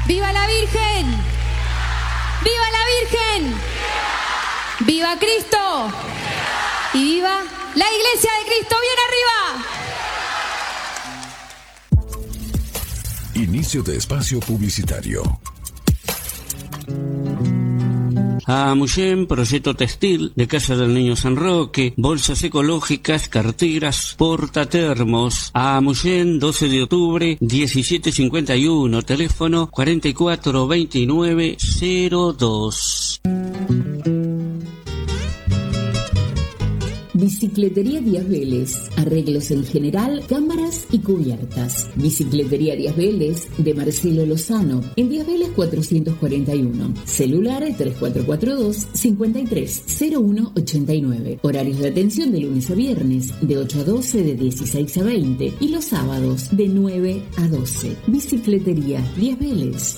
¡Viva la Virgen! ¡Viva la Virgen! ¡Viva Cristo! ¡Y viva la Iglesia de Cristo! ¡Bien arriba! Inicio de espacio publicitario. Amuyen, proyecto textil de Casa del Niño San Roque, bolsas ecológicas, carteras, portatermos. Amuyen, 12 de octubre, 1751, teléfono 442902. Bicicletería Díaz Vélez, arreglos en general, cámaras y cubiertas. Bicicletería Díaz Vélez de Marcelo Lozano, en Díaz Vélez 441. Celular 3442-530189. Horarios de atención de lunes a viernes, de 8 a 12, de 16 a 20. Y los sábados, de 9 a 12. Bicicletería Díaz Vélez.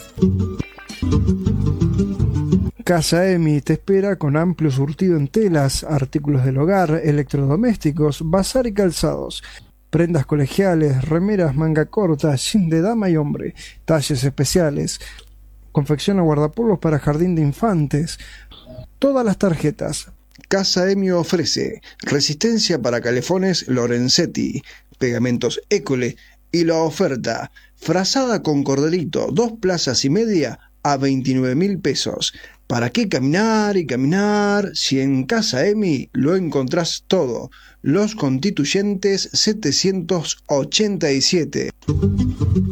Casa Emi te espera con amplio surtido en telas, artículos del hogar, electrodomésticos, bazar y calzados, prendas colegiales, remeras manga corta, jean de dama y hombre, talles especiales, confecciona guardapolvos para jardín de infantes, todas las tarjetas. Casa Emi ofrece resistencia para calefones Lorenzetti, pegamentos École y la oferta frazada con cordelito, 2 plazas y media a 29.000 pesos. ¿Para qué caminar y caminar si en Casa Emi lo encontrás todo? Los Constituyentes 787.